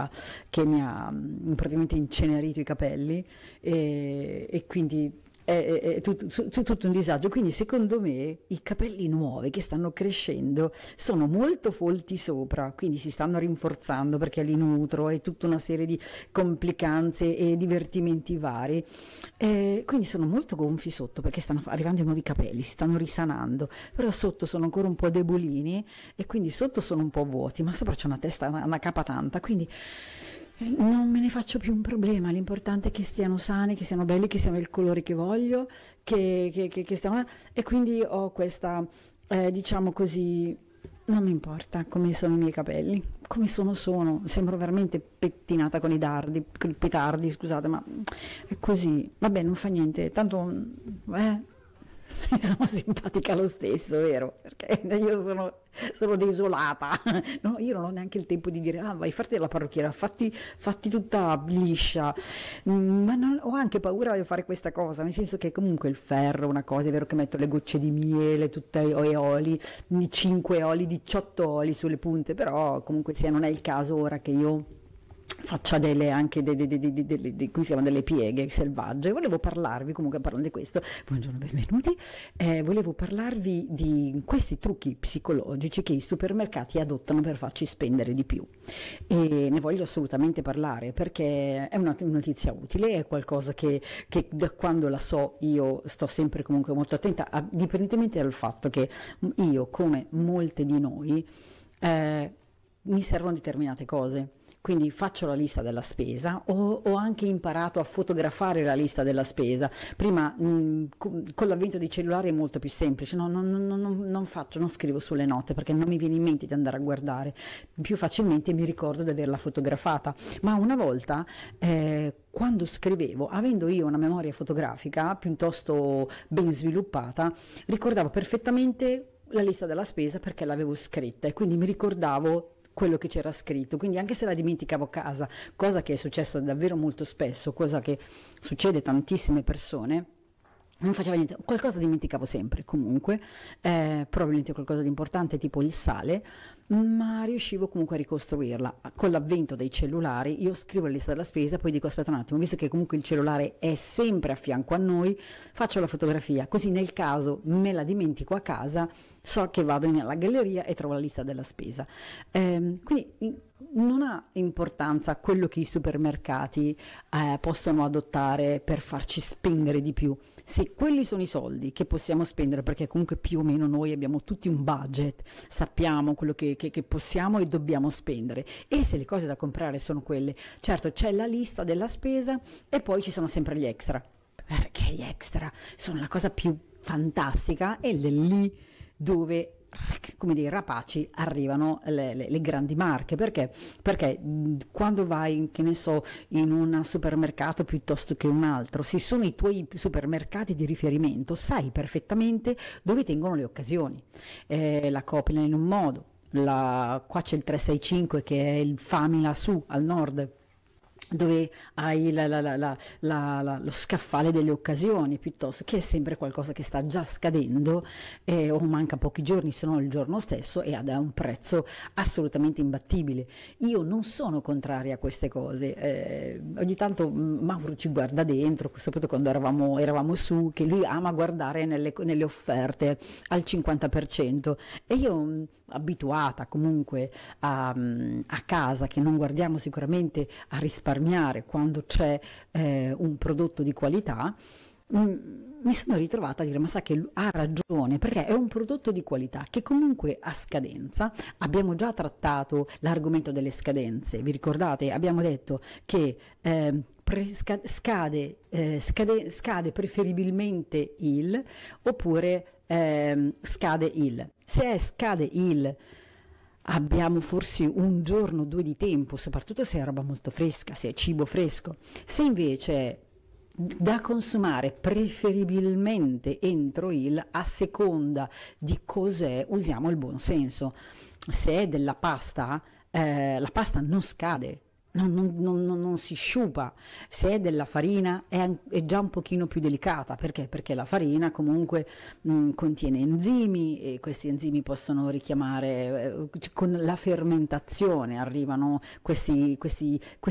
praticamente incenerito i capelli, e quindi è tutto un disagio. Quindi secondo me i capelli nuovi che stanno crescendo sono molto folti sopra, quindi si stanno rinforzando perché li nutro e tutta una serie di complicanze e divertimenti vari, quindi sono molto gonfi sotto perché stanno arrivando i nuovi capelli, si stanno risanando, però sotto sono ancora un po' debolini e quindi sotto sono un po' vuoti, ma sopra c'è una testa, una capa tanta, quindi non me ne faccio più un problema. L'importante è che stiano sani, che siano belli, che siano il colore che voglio, che stiano, e quindi ho questa, diciamo così, non mi importa come sono i miei capelli, come sono, sembro veramente pettinata con con i petardi, scusate, ma è così, vabbè, non fa niente, tanto, mi sono simpatica lo stesso, vero? Perché io sono desolata, no? Io non ho neanche il tempo di dire, vai, farti la parrucchiera, fatti tutta liscia. Ma ho anche paura di fare questa cosa, nel senso che comunque il ferro, una cosa, è vero che metto le gocce di miele, tutte e oli, 5 oli, 18 oli sulle punte, però comunque sia non è il caso ora che io faccia anche come si chiama, delle pieghe selvagge. Volevo parlarvi, comunque parlando di questo, buongiorno, benvenuti, volevo parlarvi di questi trucchi psicologici che i supermercati adottano per farci spendere di più, e ne voglio assolutamente parlare perché è una notizia utile, è qualcosa che da quando la so io sto sempre comunque molto attenta, indipendentemente dal fatto che io, come molte di noi, mi servono determinate cose. Quindi faccio la lista della spesa, ho anche imparato a fotografare la lista della spesa. Prima con l'avvento dei cellulari è molto più semplice, no, non scrivo sulle note perché non mi viene in mente di andare a guardare, più facilmente mi ricordo di averla fotografata. Ma una volta, quando scrivevo, avendo io una memoria fotografica piuttosto ben sviluppata, ricordavo perfettamente la lista della spesa perché l'avevo scritta e quindi mi ricordavo quello che c'era scritto, quindi anche se la dimenticavo a casa, cosa che è successo davvero molto spesso, cosa che succede a tantissime persone, non faceva niente, qualcosa dimenticavo sempre comunque, probabilmente qualcosa di importante tipo il sale, ma riuscivo comunque a ricostruirla. Con l'avvento dei cellulari io scrivo la lista della spesa, poi dico aspetta un attimo, visto che comunque il cellulare è sempre a fianco a noi, faccio la fotografia, così nel caso me la dimentico a casa, so che vado nella galleria e trovo la lista della spesa. Quindi non ha importanza quello che i supermercati possono adottare per farci spendere di più. Se quelli sono i soldi che possiamo spendere, perché comunque più o meno noi abbiamo tutti un budget, sappiamo quello che possiamo e dobbiamo spendere, e se le cose da comprare sono quelle, certo c'è la lista della spesa e poi ci sono sempre gli extra, perché gli extra sono la cosa più fantastica ed è lì dove, come dei rapaci, arrivano le grandi marche. Perché quando vai, che ne so, in un supermercato piuttosto che un altro, se sono i tuoi supermercati di riferimento, sai perfettamente dove tengono le occasioni, la copilano in un modo, qua c'è il 365 che è il Famila su al nord, dove hai lo scaffale delle occasioni, piuttosto che è sempre qualcosa che sta già scadendo, o manca pochi giorni, se no il giorno stesso, e ha un prezzo assolutamente imbattibile. Io non sono contraria a queste cose, ogni tanto Mauro ci guarda dentro, soprattutto quando eravamo su, che lui ama guardare nelle offerte al 50%, e io, abituata comunque a casa, che non guardiamo sicuramente a risparmiare quando c'è un prodotto di qualità, mi sono ritrovata a dire ma sa che ha ragione, perché è un prodotto di qualità che comunque ha scadenza. Abbiamo già trattato l'argomento delle scadenze, vi ricordate? Abbiamo detto che scade preferibilmente il, oppure scade il. Se scade il, abbiamo forse un giorno o due di tempo, soprattutto se è roba molto fresca, se è cibo fresco. Se invece è da consumare preferibilmente entro il, a seconda di cos'è, usiamo il buon senso. Se è della pasta, la pasta non scade, non si sciupa. Se è della farina è già un pochino più delicata, perché? Perché la farina comunque contiene enzimi e questi enzimi possono richiamare, con la fermentazione arrivano questi